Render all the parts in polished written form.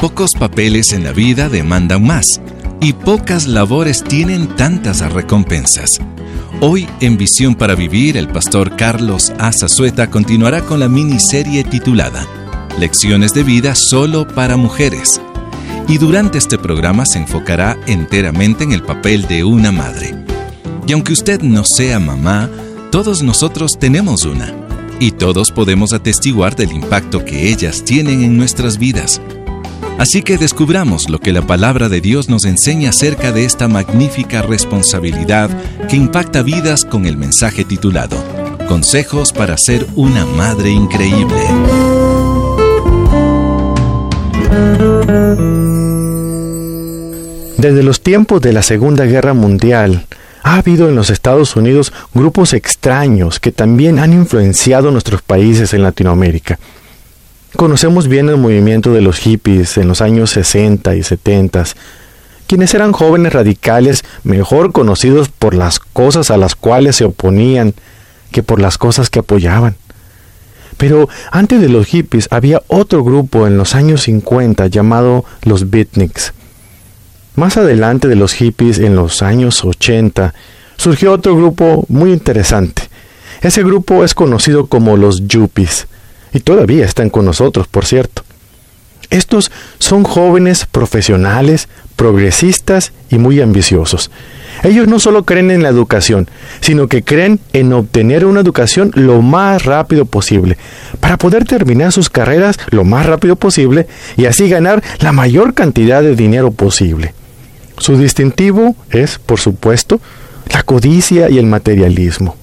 pocos papeles en la vida demandan más, y pocas labores tienen tantas recompensas. Hoy, en Visión para Vivir, el pastor Carlos A. Zazueta continuará con la miniserie titulada Lecciones de vida solo para mujeres. Y durante este programa se enfocará enteramente en el papel de una madre. Y aunque usted no sea mamá, todos nosotros tenemos una. Y todos podemos atestiguar del impacto que ellas tienen en nuestras vidas. Así que descubramos lo que la palabra de Dios nos enseña acerca de esta magnífica responsabilidad que impacta vidas con el mensaje titulado Consejos para ser una madre increíble. Desde los tiempos de la Segunda Guerra Mundial, ha habido en los Estados Unidos grupos extraños que también han influenciado nuestros países en Latinoamérica. Conocemos bien el movimiento de los hippies en los años 60 y 70, quienes eran jóvenes radicales mejor conocidos por las cosas a las cuales se oponían que por las cosas que apoyaban. Pero antes de los hippies había otro grupo en los años 50 llamado los beatniks. Más adelante de los hippies, en los años 80, surgió otro grupo muy interesante. Ese grupo es conocido como los yuppies, y todavía están con nosotros, por cierto. Estos son jóvenes profesionales, progresistas y muy ambiciosos. Ellos no solo creen en la educación, sino que creen en obtener una educación lo más rápido posible, para poder terminar sus carreras lo más rápido posible y así ganar la mayor cantidad de dinero posible. Su distintivo es, por supuesto, la codicia y el materialismo.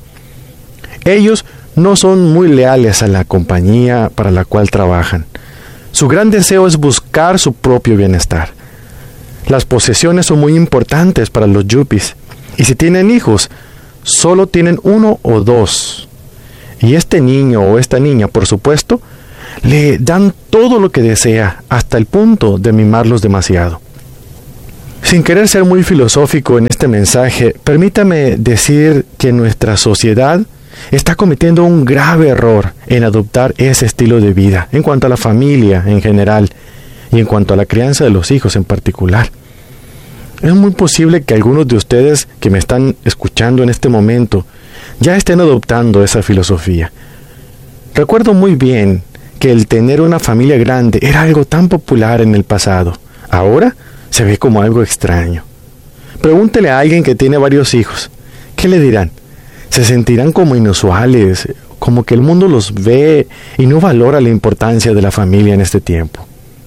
Ellos no son muy leales a la compañía para la cual trabajan. Su gran deseo es buscar su propio bienestar. Las posesiones son muy importantes para los yuppies, y si tienen hijos, solo tienen uno o dos. Y este niño o esta niña, por supuesto, le dan todo lo que desea, hasta el punto de mimarlos demasiado. Sin querer ser muy filosófico en este mensaje, permítame decir que nuestra sociedad está cometiendo un grave error en adoptar ese estilo de vida, en cuanto a la familia en general, y en cuanto a la crianza de los hijos en particular. Es muy posible que algunos de ustedes que me están escuchando en este momento ya estén adoptando esa filosofía. Recuerdo muy bien que el tener una familia grande era algo tan popular en el pasado. Ahora se ve como algo extraño. Pregúntele a alguien que tiene varios hijos. ¿Qué le dirán? Se sentirán como inusuales, como que el mundo los ve y no valora la importancia de la familia en este tiempo.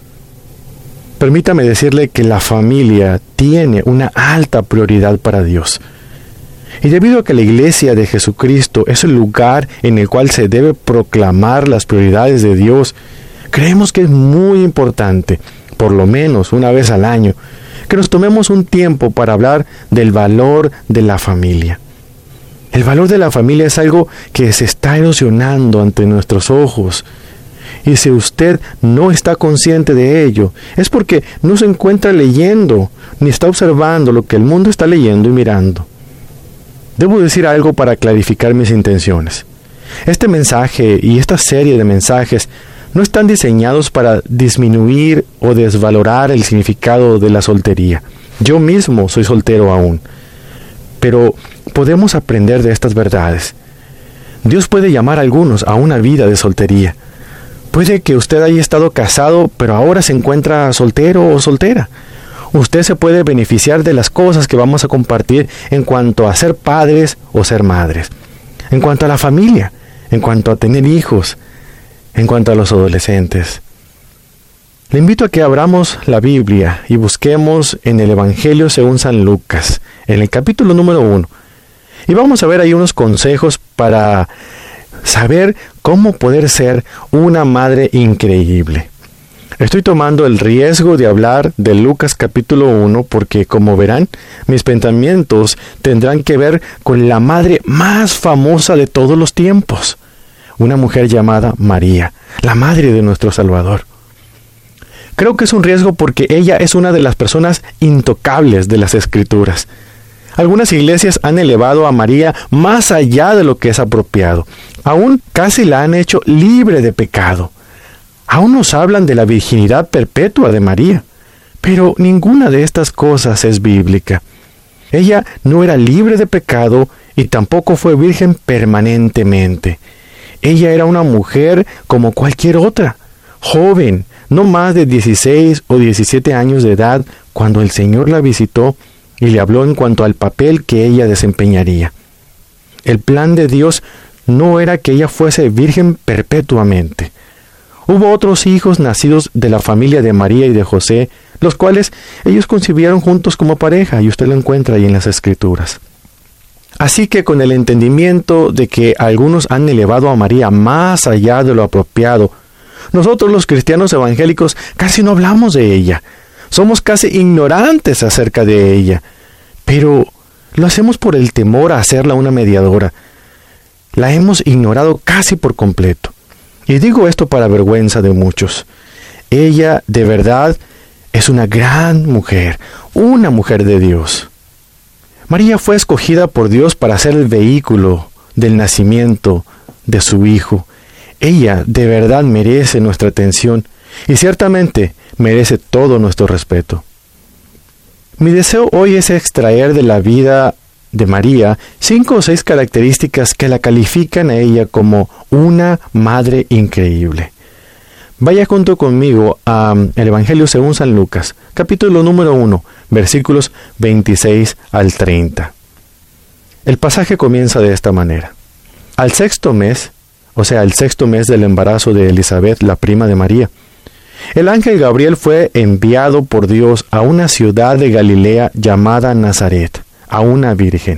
Permítame decirle que la familia tiene una alta prioridad para Dios. Y debido a que la Iglesia de Jesucristo es el lugar en el cual se debe proclamar las prioridades de Dios, creemos que es muy importante, por lo menos una vez al año, que nos tomemos un tiempo para hablar del valor de la familia. El valor de la familia es algo que se está erosionando ante nuestros ojos. Y si usted no está consciente de ello, es porque no se encuentra leyendo, ni está observando lo que el mundo está leyendo y mirando. Debo decir algo para clarificar mis intenciones. Este mensaje y esta serie de mensajes no están diseñados para disminuir o desvalorar el significado de la soltería. Yo mismo soy soltero aún. Pero podemos aprender de estas verdades. Dios puede llamar a algunos a una vida de soltería. Puede que usted haya estado casado, pero ahora se encuentra soltero o soltera. Usted se puede beneficiar de las cosas que vamos a compartir en cuanto a ser padres o ser madres, en cuanto a la familia, en cuanto a tener hijos, en cuanto a los adolescentes. Le invito a que abramos la Biblia y busquemos en el Evangelio según San Lucas, en el capítulo número 1. Y vamos a ver ahí unos consejos para saber cómo poder ser una madre increíble. Estoy tomando el riesgo de hablar de Lucas capítulo 1 porque, como verán, mis pensamientos tendrán que ver con la madre más famosa de todos los tiempos, una mujer llamada María, la madre de nuestro Salvador. Creo que es un riesgo porque ella es una de las personas intocables de las Escrituras. Algunas iglesias han elevado a María más allá de lo que es apropiado. Aún casi la han hecho libre de pecado. Aún nos hablan de la virginidad perpetua de María, pero ninguna de estas cosas es bíblica. Ella no era libre de pecado y tampoco fue virgen permanentemente. Ella era una mujer como cualquier otra, joven, no más de 16 o 17 años de edad, cuando el Señor la visitó y le habló en cuanto al papel que ella desempeñaría. El plan de Dios no era que ella fuese virgen perpetuamente. Hubo otros hijos nacidos de la familia de María y de José, los cuales ellos concibieron juntos como pareja, y usted lo encuentra ahí en las Escrituras. Así que con el entendimiento de que algunos han elevado a María más allá de lo apropiado, nosotros los cristianos evangélicos casi no hablamos de ella. Somos casi ignorantes acerca de ella, pero lo hacemos por el temor a hacerla una mediadora. La hemos ignorado casi por completo. Y digo esto para vergüenza de muchos. Ella, de verdad, es una gran mujer, una mujer de Dios. María fue escogida por Dios para ser el vehículo del nacimiento de su Hijo. Ella de verdad merece nuestra atención y ciertamente merece todo nuestro respeto. Mi deseo hoy es extraer de la vida de María 5 o 6 características que la califican a ella como una madre increíble. Vaya junto conmigo al Evangelio según San Lucas, capítulo número 1, versículos 26 al 30. El pasaje comienza de esta manera. Al 6º mes, o sea, el 6º mes del embarazo de Elizabeth, la prima de María, el ángel Gabriel fue enviado por Dios a una ciudad de Galilea llamada Nazaret, a una virgen.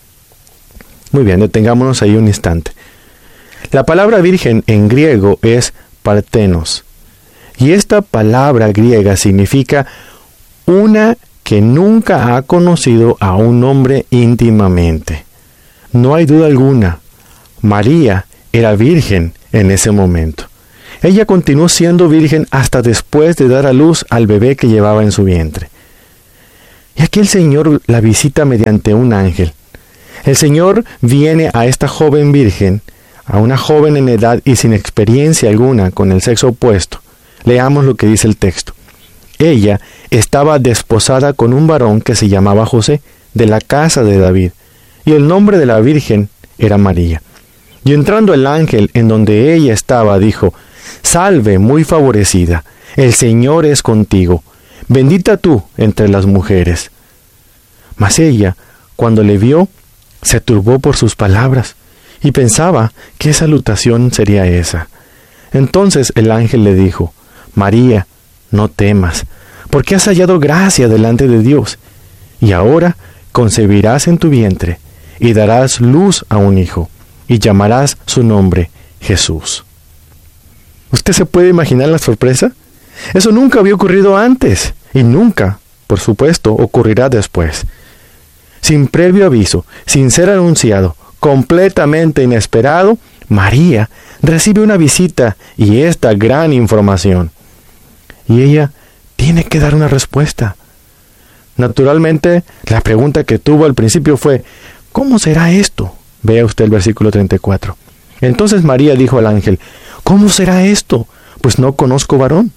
Muy bien, detengámonos ahí un instante. La palabra virgen en griego es partenos, y esta palabra griega significa una que nunca ha conocido a un hombre íntimamente. No hay duda alguna, María era virgen en ese momento. Ella continuó siendo virgen hasta después de dar a luz al bebé que llevaba en su vientre. Y aquí el Señor la visita mediante un ángel. El Señor viene a esta joven virgen, a una joven en edad y sin experiencia alguna con el sexo opuesto. Leamos lo que dice el texto. Ella estaba desposada con un varón que se llamaba José, de la casa de David, y el nombre de la virgen era María. Y entrando el ángel en donde ella estaba, dijo: Salve, muy favorecida, el Señor es contigo, bendita tú entre las mujeres. Mas ella, cuando le vio, se turbó por sus palabras, y pensaba qué salutación sería esa. Entonces el ángel le dijo: María, no temas, porque has hallado gracia delante de Dios, y ahora concebirás en tu vientre, y darás luz a un hijo, y llamarás su nombre Jesús. ¿Usted se puede imaginar la sorpresa? Eso nunca había ocurrido antes, y nunca, por supuesto, ocurrirá después. Sin previo aviso, sin ser anunciado, completamente inesperado, María recibe una visita y esta gran información. Y ella tiene que dar una respuesta. Naturalmente, la pregunta que tuvo al principio fue: ¿cómo será esto? Vea usted el versículo 34. Entonces María dijo al ángel: ¿cómo será esto? Pues no conozco varón.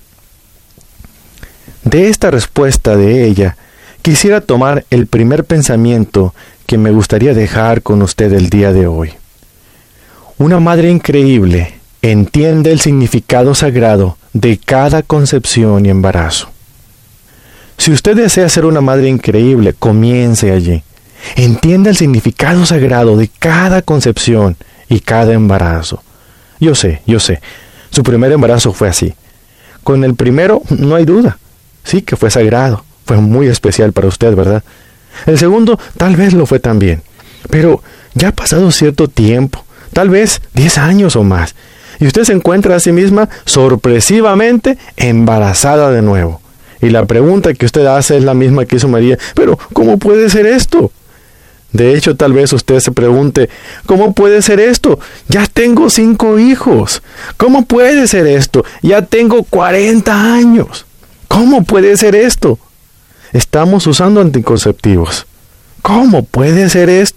De esta respuesta de ella, quisiera tomar el primer pensamiento que me gustaría dejar con usted el día de hoy. Una madre increíble entiende el significado sagrado de cada concepción y embarazo. Si usted desea ser una madre increíble, comience allí. Entienda el significado sagrado de cada concepción y cada embarazo. Yo sé, su primer embarazo fue así. Con el primero, no hay duda. Sí que fue sagrado, fue muy especial para usted, ¿verdad? El segundo, tal vez lo fue también. Pero ya ha pasado cierto tiempo, tal vez 10 años o más, y usted se encuentra a sí misma sorpresivamente embarazada de nuevo. Y la pregunta que usted hace es la misma que hizo María: ¿pero cómo puede ser esto? De hecho, tal vez usted se pregunte: ¿cómo puede ser esto? Ya tengo 5 hijos. ¿Cómo puede ser esto? Ya tengo 40 años. ¿Cómo puede ser esto? Estamos usando anticonceptivos. ¿Cómo puede ser esto?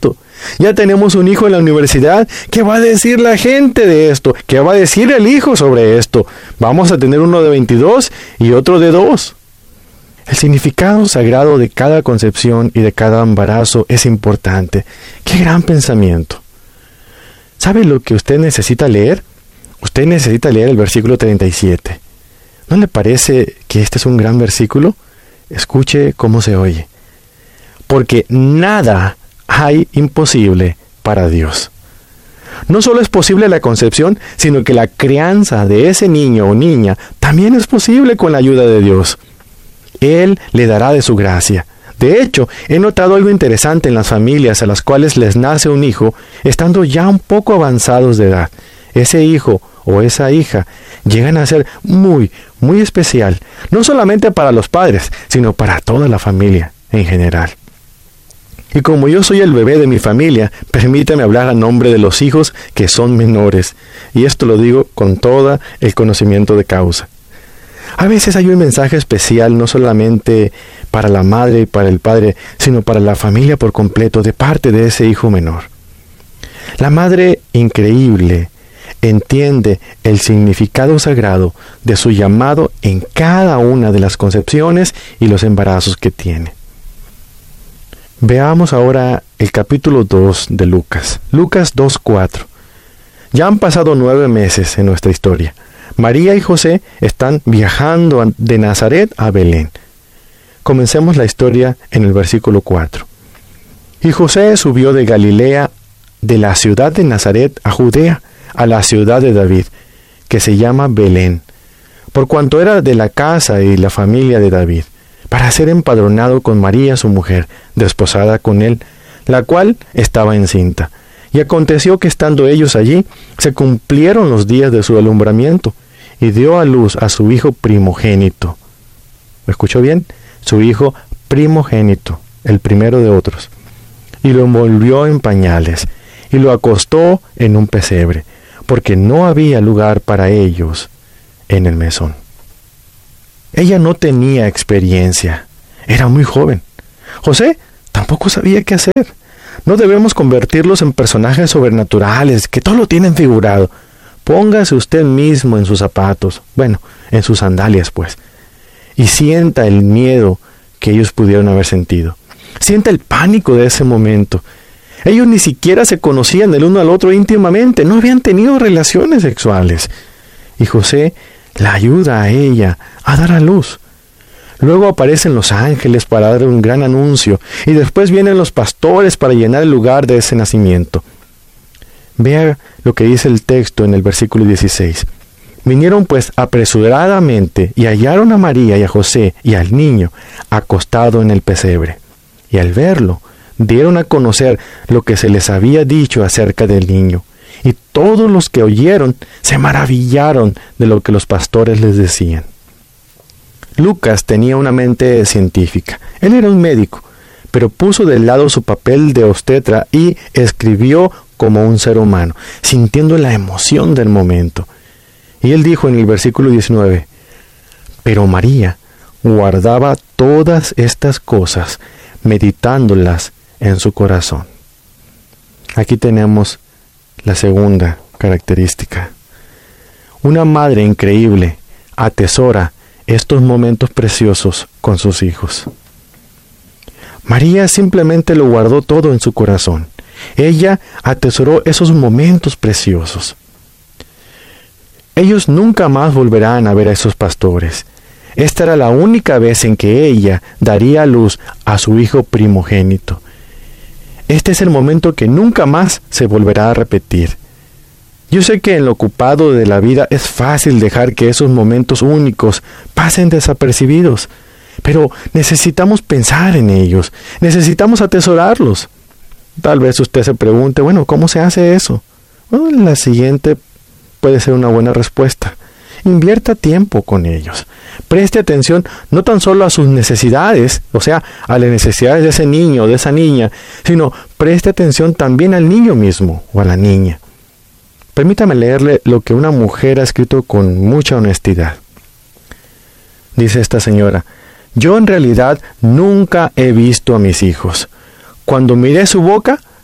Ya tenemos un hijo en la universidad. ¿Qué va a decir la gente de esto? ¿Qué va a decir el hijo sobre esto? Vamos a tener uno de 22 y otro de 2. El significado sagrado de cada concepción y de cada embarazo es importante. ¡Qué gran pensamiento! ¿Sabe lo que usted necesita leer? Usted necesita leer el versículo 37. ¿No le parece que este es un gran versículo? Escuche cómo se oye. Porque nada hay imposible para Dios. No solo es posible la concepción, sino que la crianza de ese niño o niña también es posible con la ayuda de Dios. Él le dará de su gracia. De hecho, he notado algo interesante en las familias a las cuales les nace un hijo, estando ya un poco avanzados de edad. Ese hijo o esa hija llegan a ser muy especial, no solamente para los padres, sino para toda la familia en general. Y como yo soy el bebé de mi familia, permítame hablar a nombre de los hijos que son menores, y esto lo digo con todo el conocimiento de causa. A veces hay un mensaje especial no solamente para la madre y para el padre, sino para la familia por completo de parte de ese hijo menor. La madre increíble entiende el significado sagrado de su llamado en cada una de las concepciones y los embarazos que tiene. Veamos ahora el capítulo 2 de Lucas. Lucas 2:4. Ya han pasado 9 meses en nuestra historia. María y José están viajando de Nazaret a Belén. Comencemos la historia en el versículo 4. Y José subió de Galilea, de la ciudad de Nazaret a Judea, a la ciudad de David, que se llama Belén, por cuanto era de la casa y la familia de David, para ser empadronado con María su mujer, desposada con él, la cual estaba encinta. Y aconteció que estando ellos allí, se cumplieron los días de su alumbramiento, y dio a luz a su hijo primogénito. ¿Me escuchó bien? Su hijo primogénito, el primero de otros. Y lo envolvió en pañales, y lo acostó en un pesebre, porque no había lugar para ellos en el mesón. Ella no tenía experiencia, era muy joven. José tampoco sabía qué hacer. No debemos convertirlos en personajes sobrenaturales, que todo lo tienen figurado. Póngase usted mismo en sus zapatos, bueno, en sus sandalias pues, y sienta el miedo que ellos pudieron haber sentido. Sienta el pánico de ese momento. Ellos ni siquiera se conocían el uno al otro íntimamente, no habían tenido relaciones sexuales. Y José la ayuda a ella a dar a luz. Luego aparecen los ángeles para dar un gran anuncio, y después vienen los pastores para llenar el lugar de ese nacimiento. Vea lo que dice el texto en el versículo 16. Vinieron pues apresuradamente y hallaron a María y a José y al niño acostado en el pesebre. Y al verlo, dieron a conocer lo que se les había dicho acerca del niño. Y todos los que oyeron se maravillaron de lo que los pastores les decían. Lucas tenía una mente científica. Él era un médico, pero puso de lado su papel de obstetra y escribió como un ser humano, sintiendo la emoción del momento. Y él dijo en el versículo 19, pero María guardaba todas estas cosas, meditándolas en su corazón. Aquí tenemos la segunda característica. Una madre increíble atesora estos momentos preciosos con sus hijos. María simplemente lo guardó todo en su corazón. Ella atesoró esos momentos preciosos. Ellos nunca más volverán a ver a esos pastores. Esta era la única vez en que ella daría a luz a su hijo primogénito. Este es el momento que nunca más se volverá a repetir. Yo sé que en lo ocupado de la vida es fácil dejar que esos momentos únicos pasen desapercibidos, pero necesitamos pensar en ellos, necesitamos atesorarlos. Tal vez usted se pregunte, bueno, ¿cómo se hace eso? Bueno, la siguiente puede ser una buena respuesta. Invierta tiempo con ellos. Preste atención no tan solo a sus necesidades, o sea, a las necesidades de ese niño o de esa niña, sino preste atención también al niño mismo o a la niña. Permítame leerle lo que una mujer ha escrito con mucha honestidad. Dice esta señora, yo en realidad nunca he visto a mis hijos. Cuando miré su boca,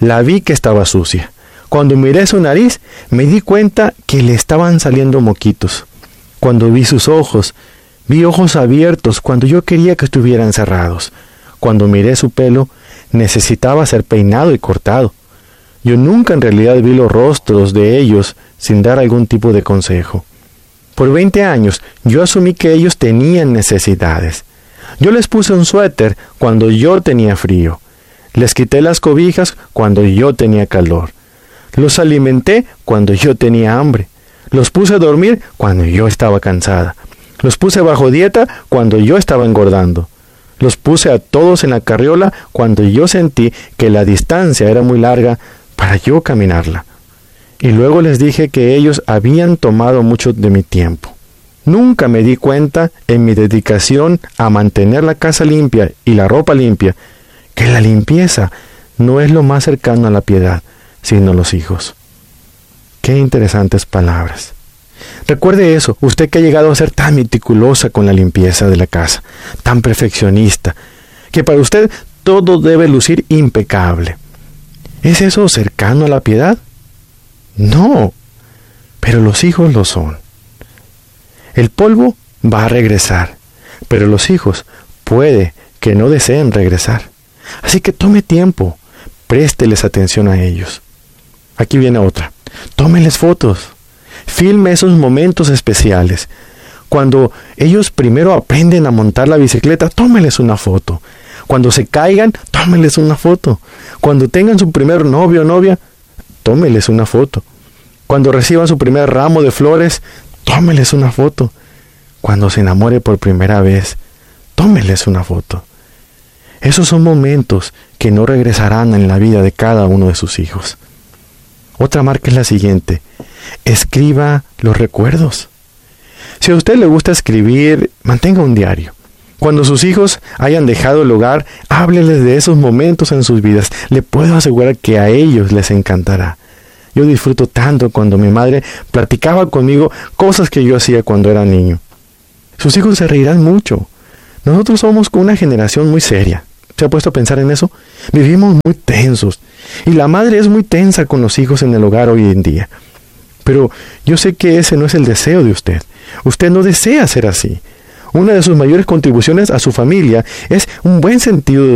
la vi que estaba sucia. Cuando miré su nariz, me di cuenta que le estaban saliendo moquitos. Cuando vi sus ojos, vi ojos abiertos cuando yo quería que estuvieran cerrados. Cuando miré su pelo, necesitaba ser peinado y cortado. Yo nunca en realidad vi los rostros de ellos sin dar algún tipo de consejo. Por 20 años, yo asumí que ellos tenían necesidades. Yo les puse un suéter cuando yo tenía frío. Les quité las cobijas cuando yo tenía calor. Los alimenté cuando yo tenía hambre. Los puse a dormir cuando yo estaba cansada. Los puse bajo dieta cuando yo estaba engordando. Los puse a todos en la carriola cuando yo sentí que la distancia era muy larga para yo caminarla. Y luego les dije que ellos habían tomado mucho de mi tiempo. Nunca me di cuenta en mi dedicación a mantener la casa limpia y la ropa limpia, que la limpieza no es lo más cercano a la piedad, sino los hijos. Qué interesantes palabras. Recuerde eso, usted que ha llegado a ser tan meticulosa con la limpieza de la casa, tan perfeccionista, que para usted todo debe lucir impecable. ¿Es eso cercano a la piedad? No, pero los hijos lo son. El polvo va a regresar, pero los hijos puede que no deseen regresar. Así que tome tiempo, présteles atención a ellos. Aquí viene otra. Tómeles fotos. Filme esos momentos especiales. Cuando ellos primero aprenden a montar la bicicleta, tómeles una foto. Cuando se caigan, tómeles una foto. Cuando tengan su primer novio o novia, tómeles una foto. Cuando reciban su primer ramo de flores, tómeles una foto. Cuando se enamore por primera vez, tómeles una foto. Esos son momentos que no regresarán en la vida de cada uno de sus hijos. Otra marca es la siguiente. Escriba los recuerdos. Si a usted le gusta escribir, mantenga un diario. Cuando sus hijos hayan dejado el hogar, hábleles de esos momentos en sus vidas. Le puedo asegurar que a ellos les encantará. Yo disfruto tanto cuando mi madre platicaba conmigo cosas que yo hacía cuando era niño. Sus hijos se reirán mucho. Nosotros somos una generación muy seria. ¿Se ha puesto a pensar en eso? Vivimos muy tensos. Y la madre es muy tensa con los hijos en el hogar hoy en día. Pero yo sé que ese no es el deseo de usted. Usted no desea ser así. Una de sus mayores contribuciones a su familia es un buen sentido de